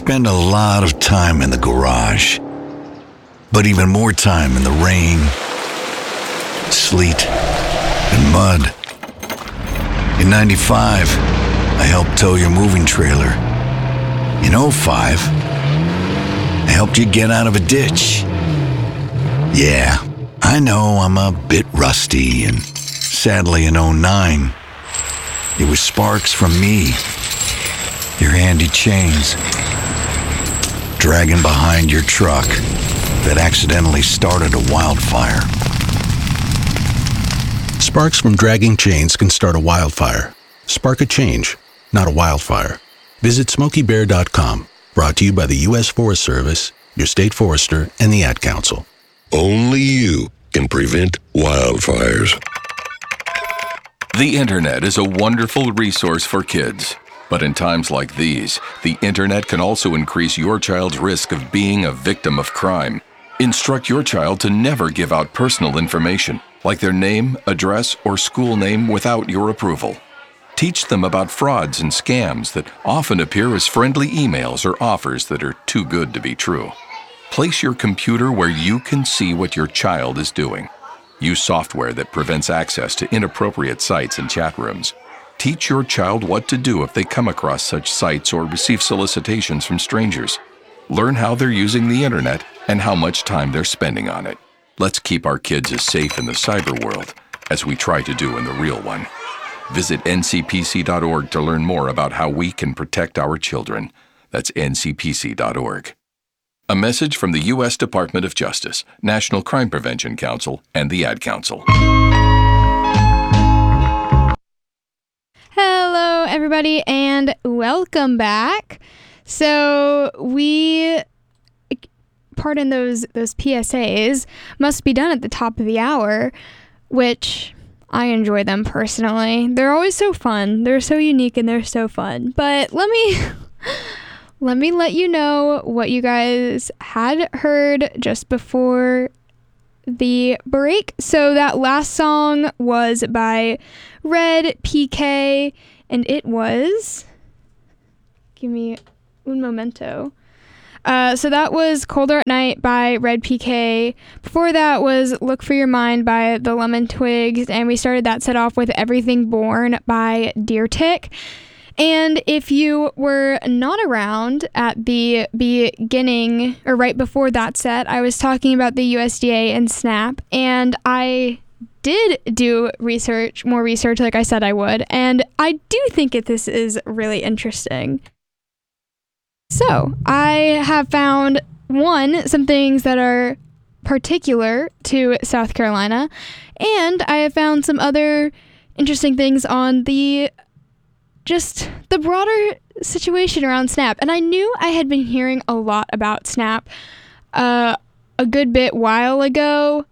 spend a lot of time in the garage, but even more time in the rain, sleet, and mud. In 95, I helped tow your moving trailer. In 05, I helped you get out of a ditch. Yeah, I know I'm a bit rusty, and sadly in 09, it was sparks from me, your handy chains, dragging behind your truck that accidentally started a wildfire. Sparks from dragging chains can start a wildfire. Spark a change, not a wildfire. Visit SmokeyBear.com. Brought to you by the U.S. Forest Service, your state forester, and the Ad Council. Only you can prevent wildfires. The Internet is a wonderful resource for kids. But in times like these, the Internet can also increase your child's risk of being a victim of crime. Instruct your child to never give out personal information, like their name, address, or school name without your approval. Teach them about frauds and scams that often appear as friendly emails or offers that are too good to be true. Place your computer where you can see what your child is doing. Use software that prevents access to inappropriate sites and chat rooms. Teach your child what to do if they come across such sites or receive solicitations from strangers. Learn how they're using the Internet and how much time they're spending on it. Let's keep our kids as safe in the cyber world as we try to do in the real one. Visit ncpc.org to learn more about how we can protect our children. That's ncpc.org. A message from the U.S. Department of Justice, National Crime Prevention Council, and the Ad Council. Hello, everybody, and welcome back. So pardon those PSAs, must be done at the top of the hour, which I enjoy them personally. They're always so fun. They're so unique and they're so fun. But let me let you know what you guys had heard just before the break. So that last song was by Red PK, and it was, give me un momento. So that was Colder at Night by Red PK. Before that was Look for Your Mind by the Lemon Twigs, and we started that set off with Everything Born by Deer Tick. And if you were not around at the beginning or right before that set, I was talking about the USDA and SNAP, and I did do more research like I said I would, and I do think this is really interesting. So I have found, some things that are particular to South Carolina, and I have found some other interesting things on the broader situation around SNAP. And I knew I had been hearing a lot about SNAP a good bit while ago,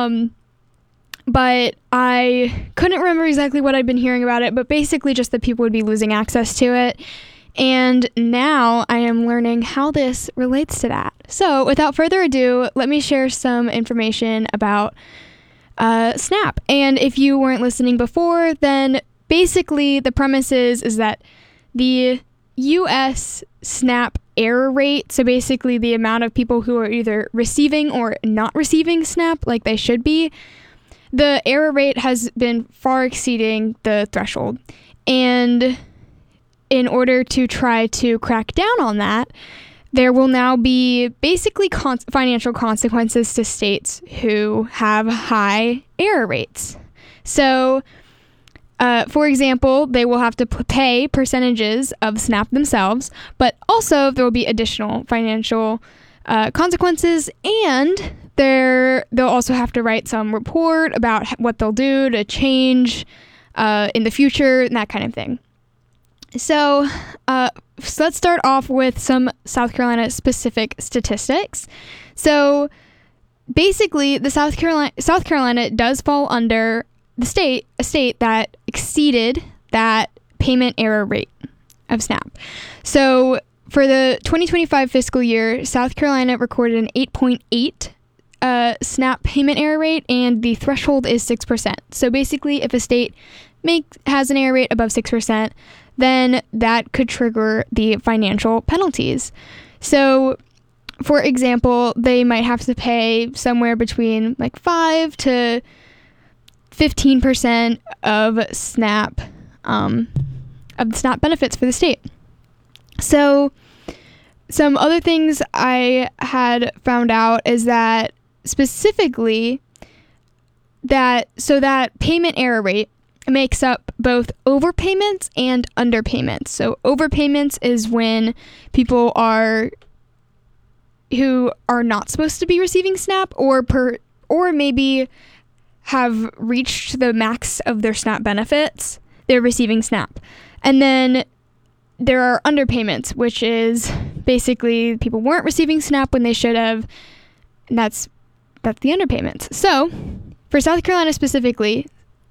but I couldn't remember exactly what I'd been hearing about it, but basically just that people would be losing access to it. And now I am learning how this relates to that. So without further ado, let me share some information about SNAP. And if you weren't listening before, then basically the premise is that the U.S. SNAP error rate, so basically the amount of people who are either receiving or not receiving SNAP like they should be, the error rate has been far exceeding the threshold. And in order to try to crack down on that, there will now be basically financial consequences to states who have high error rates. So, for example, they will have to pay percentages of SNAP themselves, but also there will be additional financial consequences, and they'll also have to write some report about what they'll do to change in the future and that kind of thing. So let's start off with some South Carolina specific statistics. So basically, the South Carolina does fall under a state that exceeded that payment error rate of SNAP. So for the 2025 fiscal year, South Carolina recorded an 8.8 SNAP payment error rate, and the threshold is 6%. So basically, if a state has an error rate above 6%, then that could trigger the financial penalties. So, for example, they might have to pay somewhere between like 5 to 15% of SNAP benefits for the state. So some other things I had found out is that specifically that payment error rate makes up both overpayments and underpayments. So overpayments is when people who are not supposed to be receiving SNAP or maybe have reached the max of their SNAP benefits, they're receiving SNAP. And then there are underpayments, which is basically people weren't receiving SNAP when they should have, and that's the underpayments. So for South Carolina specifically,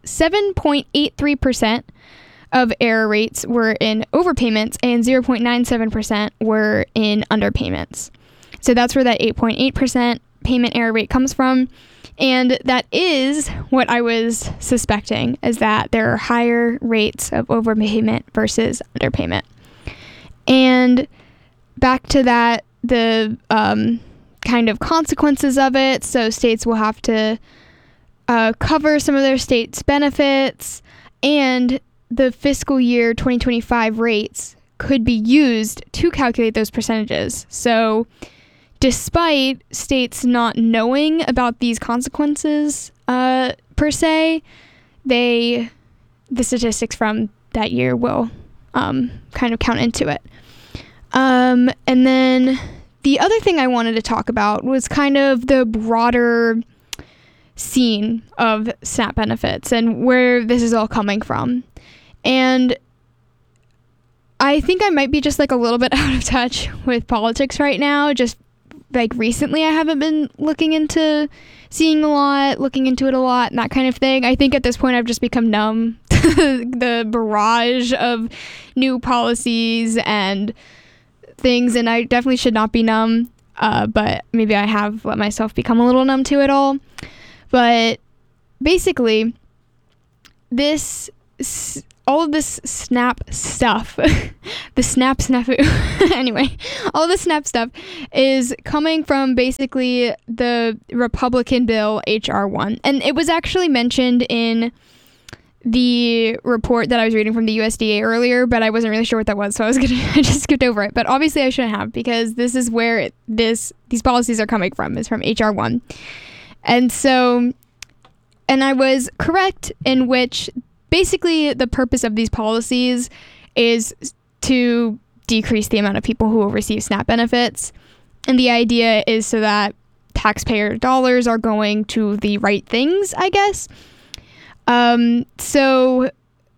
7.83% of error rates were in overpayments and 0.97% were in underpayments. So that's where that 8.8% payment error rate comes from. And that is what I was suspecting, is that there are higher rates of overpayment versus underpayment. And back to that, the kind of consequences of it. So states will have to cover some of their states' benefits, and the fiscal year 2025 rates could be used to calculate those percentages. So despite states not knowing about these consequences per se, the statistics from that year will kind of count into it. And then the other thing I wanted to talk about was kind of the broader scene of SNAP benefits and where this is all coming from. And I think I might be just like a little bit out of touch with politics right now. Just like recently I haven't been looking into it a lot, and that kind of thing. I think at this point I've just become numb to the barrage of new policies and things, and I definitely should not be numb, but maybe I have let myself become a little numb to it all. But basically, all of this SNAP stuff, the SNAP snafu, anyway, all of the SNAP stuff is coming from basically the Republican bill HR 1. And it was actually mentioned in the report that I was reading from the USDA earlier, but I wasn't really sure what that was, so I just skipped over it. But obviously I shouldn't have, because this is where these policies are coming from, is from HR 1. And so, and I was correct in which basically the purpose of these policies is to decrease the amount of people who will receive SNAP benefits. And the idea is so that taxpayer dollars are going to the right things, I guess. So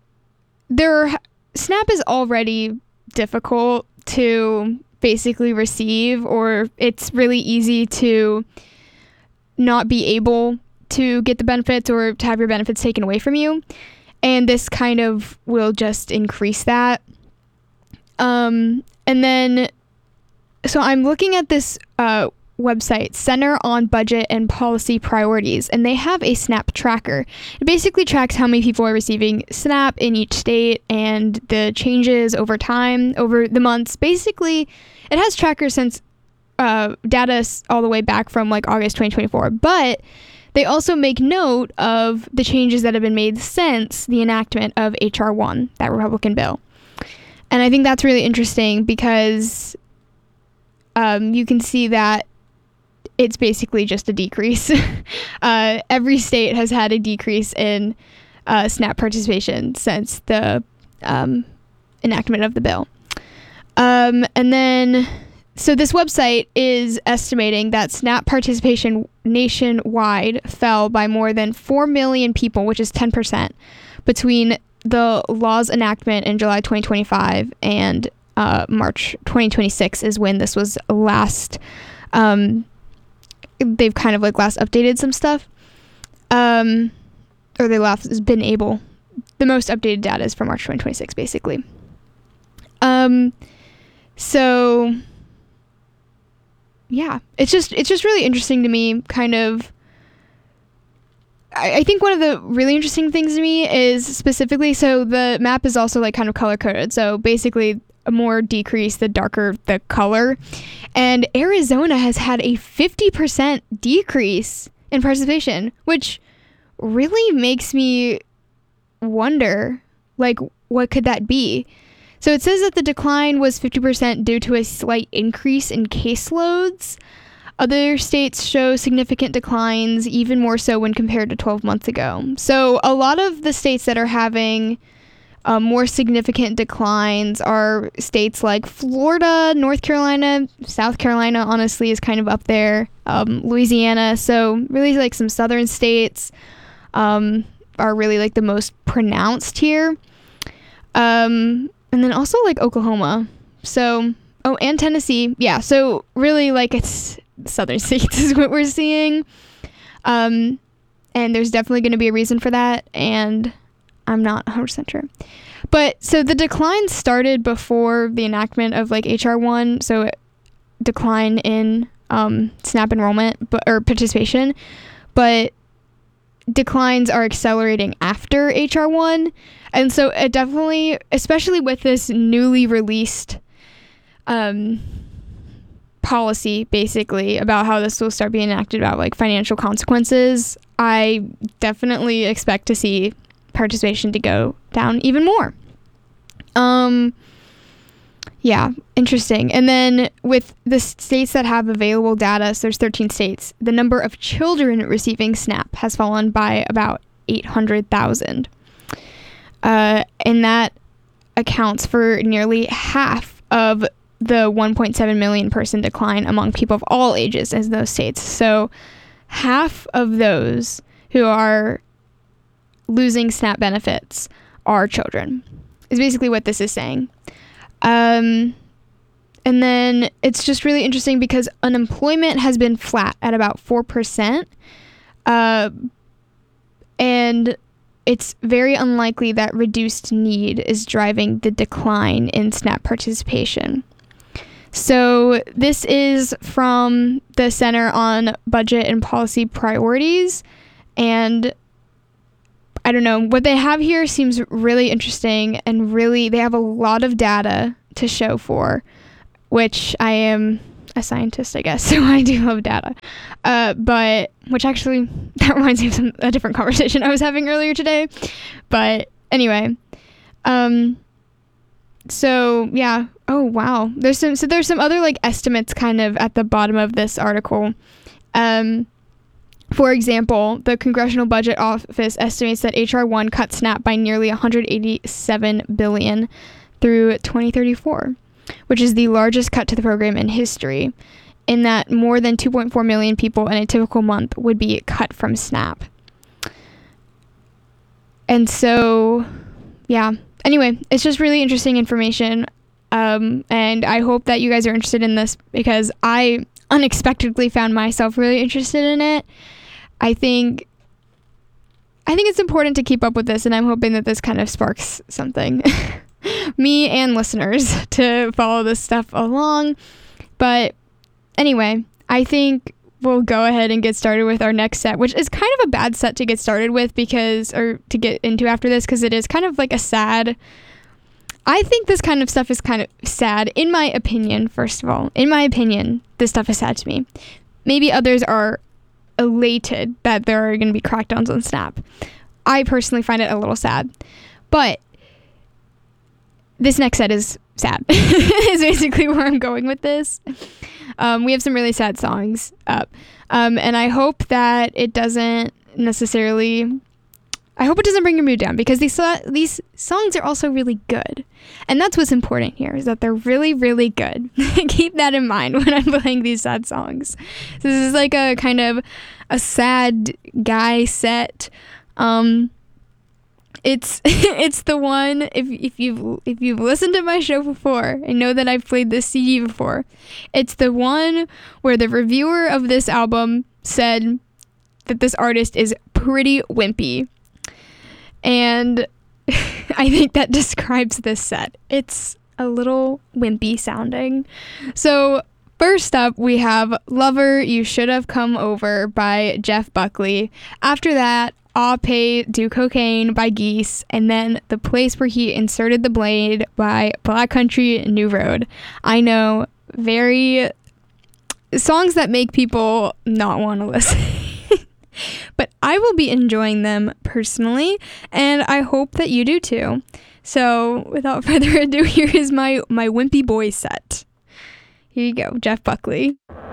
SNAP is already difficult to basically receive, or it's really easy to not be able to get the benefits or to have your benefits taken away from you. And this kind of will just increase that. And then, so I'm looking at this website, Center on Budget and Policy Priorities, and they have a SNAP tracker. It basically tracks how many people are receiving SNAP in each state and the changes over time, over the months. Basically, it has trackers since data all the way back from like August 2024, but they also make note of the changes that have been made since the enactment of HR 1, that Republican bill. And I think that's really interesting because you can see that it's basically just a decrease. Every state has had a decrease in SNAP participation since the enactment of the bill. And then, so this website is estimating that SNAP participation nationwide fell by more than 4 million people, which is 10%, between the law's enactment in July 2025 and March 2026 is when this was last, they've kind of like last updated some stuff. Or they last been able, the most updated data is for March 2026, basically. So yeah, it's just really interesting to me, kind of. I think one of the really interesting things to me is specifically, so the map is also like kind of color coded. So basically a more decrease, the darker the color. And Arizona has had a 50% decrease in participation, which really makes me wonder, like, what could that be? So it says that the decline was 50% due to a slight increase in caseloads. Other states show significant declines, even more so when compared to 12 months ago. So a lot of the states that are having more significant declines are states like Florida, North Carolina, South Carolina, honestly, is kind of up there, Louisiana. So really like some southern states are really like the most pronounced here. And then also like Oklahoma. So, and Tennessee. Yeah, so really like it's southern states is what we're seeing. And there's definitely going to be a reason for that. And I'm not 100% sure. But so the decline started before the enactment of like HR 1. So decline in SNAP enrollment or participation. But declines are accelerating after HR 1. And so it definitely, especially with this newly released policy, basically, about how this will start being enacted about like financial consequences, I definitely expect to see participation to go down even more. Yeah, interesting. And then with the states that have available data, so there's 13 states, the number of children receiving SNAP has fallen by about 800,000. And that accounts for nearly half of the 1.7 million person decline among people of all ages in those states. So half of those who are losing SNAP benefits are children, is basically what this is saying. And then it's just really interesting because unemployment has been flat at about 4%. And it's very unlikely that reduced need is driving the decline in SNAP participation. So this is from the Center on Budget and Policy Priorities. And I don't know, what they have here seems really interesting, and really they have a lot of data to show for, which I am a scientist, I guess, so I do love data. But which actually, that reminds me of a different conversation I was having earlier today. But anyway, so yeah. Oh wow. There's some other like estimates kind of at the bottom of this article. For example, the Congressional Budget Office estimates that HR 1 cut SNAP by nearly $187 billion through 2034, which is the largest cut to the program in history, in that more than 2.4 million people in a typical month would be cut from SNAP. And so, yeah. Anyway, it's just really interesting information, and I hope that you guys are interested in this because I unexpectedly found myself really interested in it. I think it's important to keep up with this, and I'm hoping that this kind of sparks something. Me and listeners to follow this stuff along. But anyway, I think we'll go ahead and get started with our next set, which is kind of a bad set to get started with to get into after this, because it is kind of like a sad. I think this kind of stuff is kind of sad, in my opinion, first of all. In my opinion, this stuff is sad to me. Maybe others are elated that there are going to be crackdowns on SNAP. I personally find it a little sad. But this next set is sad, is basically where I'm going with this. We have some really sad songs up. And I hope that it doesn't necessarily... I hope it doesn't bring your mood down, because these songs are also really good. And that's what's important here, is that they're really, really good. Keep that in mind when I'm playing these sad songs. So this is like a kind of a sad guy set. It's the one, if you've listened to my show before and know that I've played this CD before, it's the one where the reviewer of this album said that this artist is pretty wimpy. And I think that describes this set. It's a little wimpy sounding. So first up, we have Lover, You Should Have Come Over by Jeff Buckley. After that, Aw Pay Do Cocaine by Geese, and then The Place Where He Inserted the Blade by Black Country New Road. I know, very songs that make people not want to listen. But I will be enjoying them personally, and I hope that you do too. So without further ado, here is my Wimpy Boy set. Here you go, Jeff Buckley.